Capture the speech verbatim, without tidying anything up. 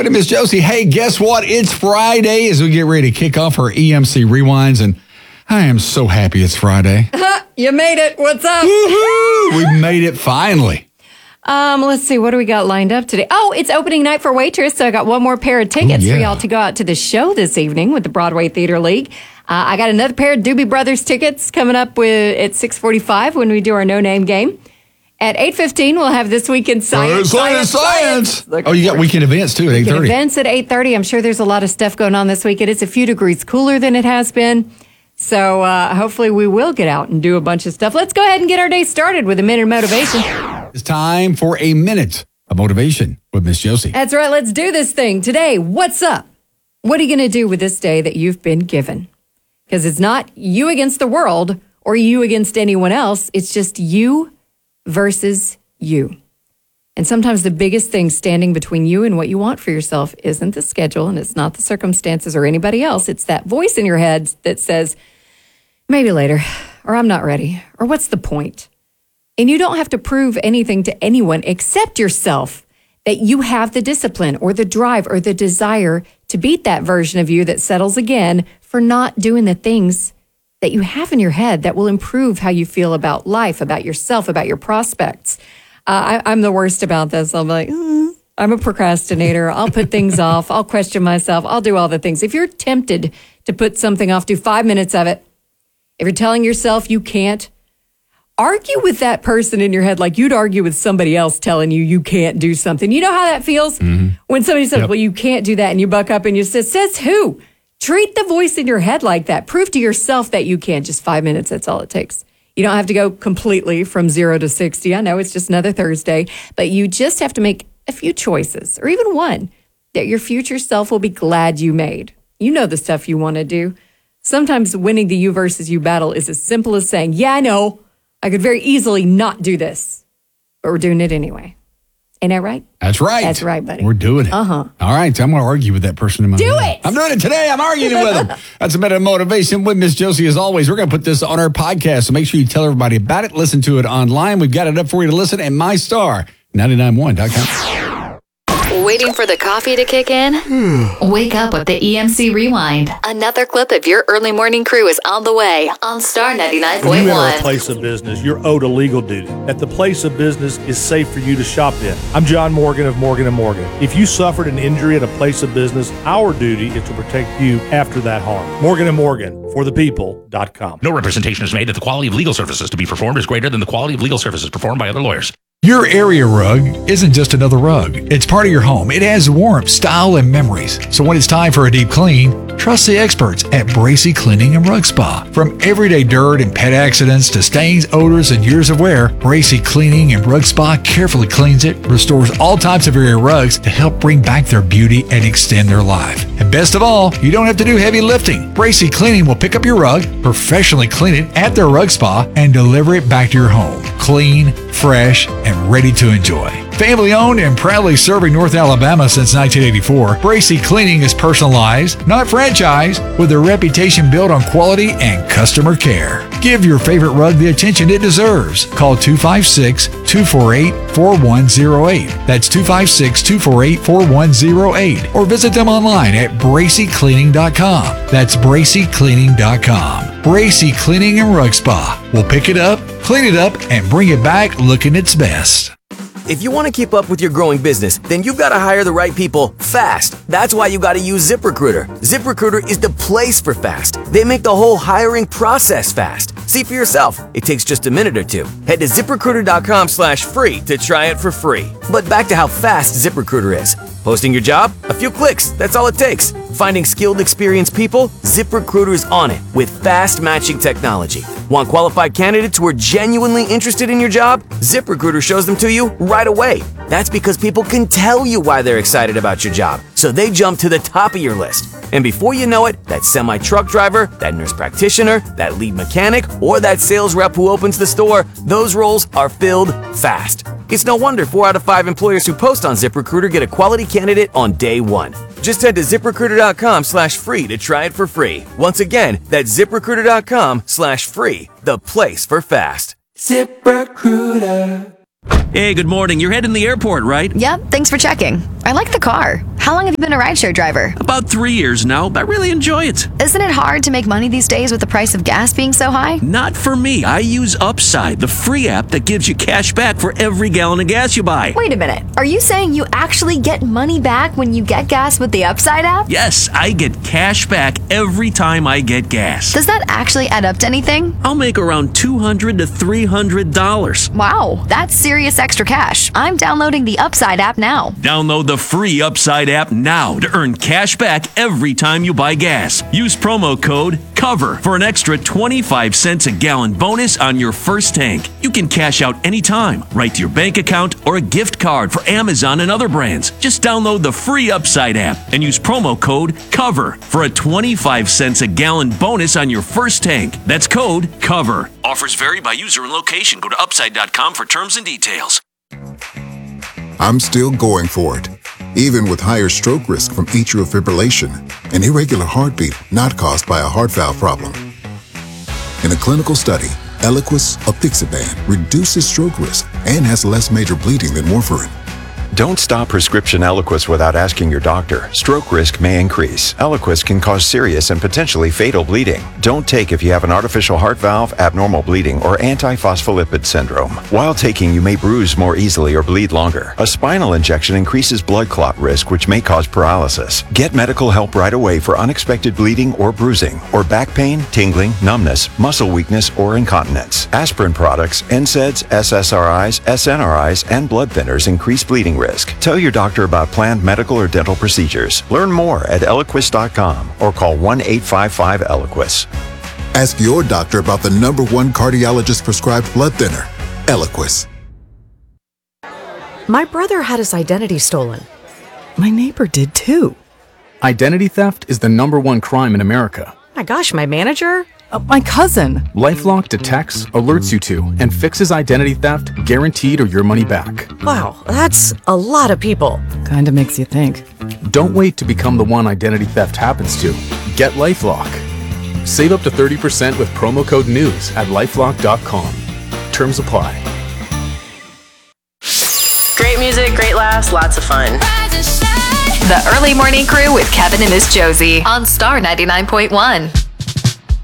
Brett and Miss Josie. Hey, guess what? It's Friday as we get ready to kick off our E M C Rewinds, and I am so happy it's Friday. You made it. What's up? Woohoo! We made it finally. Um, let's see. What do we got lined up today? Oh, it's opening night for Waitress, so I got one more pair of tickets Ooh, yeah. for y'all to go out to the show this evening with the Broadway Theater League. Uh, I got another pair of Doobie Brothers tickets coming up with at six forty-five when we do our no-name game. At eight fifteen, we'll have This Week in Science. Uh, science, science. science. Oh, you got weekend events, too, at eight thirty. Events at eight thirty. I'm sure there's a lot of stuff going on this weekend. It's a few degrees cooler than it has been. So uh, hopefully we will get out and do a bunch of stuff. Let's go ahead and get our day started with a minute of motivation. It's time for a minute of motivation with Miss Josie. That's right. Let's do this thing. Today, what's up? What are you going to do with this day that you've been given? Because it's not you against the world or you against anyone else. It's just you versus you. And sometimes the biggest thing standing between you and what you want for yourself isn't the schedule and it's not the circumstances or anybody else. It's that voice in your head that says, maybe later, or I'm not ready, or what's the point? And you don't have to prove anything to anyone except yourself that you have the discipline or the drive or the desire to beat that version of you that settles again for not doing the things that you have in your head that will improve how you feel about life, about yourself, about your prospects. Uh, I, I'm the worst about this. I'm like, mm, I'm a procrastinator. I'll put things off. I'll question myself. I'll do all the things. If you're tempted to put something off, do five minutes of it. If you're telling yourself you can't, argue with that person in your head like you'd argue with somebody else telling you you can't do something. You know how that feels? Mm-hmm. When somebody says, yep. well, you can't do that, and you buck up and you say, says who? Treat the voice in your head like that. Prove to yourself that you can. Just five minutes, that's all it takes. You don't have to go completely from zero to sixty. I know it's just another Thursday, but you just have to make a few choices, or even one, that your future self will be glad you made. You know the stuff you want to do. Sometimes winning the you versus you battle is as simple as saying, yeah, I know, I could very easily not do this, but we're doing it anyway. Ain't that right? That's right. That's right, buddy. We're doing it. Uh-huh. All right, I'm going to argue with that person in my Do head. it! I'm doing it today. I'm arguing with them. That's a bit of motivation with Miss Josie. As always, we're going to put this on our podcast, so make sure you tell everybody about it. Listen to it online. We've got it up for you to listen at my star nine nine one dot com. Waiting for the coffee to kick in? Wake up with the E M C Rewind. Another clip of your early morning crew is on the way on Star ninety-nine point one. When you enter a place of business, you're owed a legal duty. That the place of business is safe for you to shop in. I'm John Morgan of Morgan and Morgan. If you suffered an injury at a place of business, our duty is to protect you after that harm. Morgan and Morgan, for the people dot com. No representation is made that the quality of legal services to be performed is greater than the quality of legal services performed by other lawyers. Your area rug isn't just another rug. It's part of your home. It has warmth, style, and memories. So when it's time for a deep clean, trust the experts at Bracy Cleaning and Rug Spa. From everyday dirt and pet accidents to stains, odors, and years of wear, Bracy Cleaning and Rug Spa carefully cleans it, restores all types of area rugs to help bring back their beauty and extend their life. And best of all, you don't have to do heavy lifting. Bracy Cleaning will pick up your rug, professionally clean it at their rug spa, and deliver it back to your home. Clean, fresh, and ready to enjoy. Family owned and proudly serving North Alabama since nineteen eighty-four, Bracy Cleaning is personalized, not franchised, with a reputation built on quality and customer care. Give your favorite rug the attention it deserves. Call two five six, two four eight, four one zero eight. That's two five six, two four eight, four one zero eight. Or visit them online at bracy cleaning dot com. That's bracy cleaning dot com. Bracy Cleaning and Rug Spa. We'll pick it up, clean it up, and bring it back looking its best. If you want to keep up with your growing business, then you've got to hire the right people fast. That's why you got to use ZipRecruiter. ZipRecruiter is the place for fast. They make the whole hiring process fast. See for yourself. It takes just a minute or two. Head to ZipRecruiter.com slash free to try it for free. But back to how fast ZipRecruiter is. Posting your job? A few clicks. That's all it takes. Finding skilled, experienced people? ZipRecruiter is on it with fast matching technology. Want qualified candidates who are genuinely interested in your job? ZipRecruiter shows them to you right away. That's because people can tell you why they're excited about your job, so they jump to the top of your list. And before you know it, that semi-truck driver, that nurse practitioner, that lead mechanic, or that sales rep who opens the store, those roles are filled fast. It's no wonder four out of five employers who post on ZipRecruiter get a quality candidate on day one. Just head to ZipRecruiter.com slash free to try it for free. Once again, that's ZipRecruiter.com slash free, the place for fast. ZipRecruiter. Hey, good morning. You're heading to the airport, right? Yep, thanks for checking. I like the car. How long have you been a rideshare driver? About three years now. I really enjoy it. Isn't it hard to make money these days with the price of gas being so high? Not for me. I use Upside, the free app that gives you cash back for every gallon of gas you buy. Wait a minute. Are you saying you actually get money back when you get gas with the Upside app? Yes, I get cash back every time I get gas. Does that actually add up to anything? I'll make around two hundred to three hundred dollars. Wow, that's serious extra cash. I'm downloading the Upside app now. Download the free Upside app now to earn cash back every time you buy gas. Use promo code COVER for an extra twenty-five cents a gallon bonus on your first tank. You can cash out anytime, right to your bank account or a gift card for Amazon and other brands. Just download the free Upside app and use promo code COVER for a twenty-five cents a gallon bonus on your first tank. That's code COVER. Offers vary by user and location. Go to upside dot com for terms and details. I'm still going for it, even with higher stroke risk from atrial fibrillation, an irregular heartbeat not caused by a heart valve problem. In a clinical study, Eliquis apixaban reduces stroke risk and has less major bleeding than warfarin. Don't stop prescription Eliquis without asking your doctor. Stroke risk may increase. Eliquis can cause serious and potentially fatal bleeding. Don't take if you have an artificial heart valve, abnormal bleeding, or antiphospholipid syndrome. While taking, you may bruise more easily or bleed longer. A spinal injection increases blood clot risk, which may cause paralysis. Get medical help right away for unexpected bleeding or bruising, or back pain, tingling, numbness, muscle weakness, or incontinence. Aspirin products, N SAIDs, S S R Is, S N R Is, and blood thinners increase bleeding risk. Tell your doctor about planned medical or dental procedures. Learn more at Eliquis dot com or call one eight five five Eliquis. Ask your doctor about the number one cardiologist prescribed blood thinner, Eliquis. My brother had his identity stolen. My neighbor did too. Identity theft is the number one crime in America. My gosh, my manager? Uh, my cousin. LifeLock detects, alerts you to, and fixes identity theft, guaranteed or your money back. Wow, that's a lot of people. Kinda makes you think. Don't wait to become the one identity theft happens to. Get LifeLock. Save up to thirty percent with promo code NEWS at lifelock dot com. Terms apply. Great music, great laughs, lots of fun. The Early Morning Crew with Kevin and Miss Josie on Star ninety-nine point one.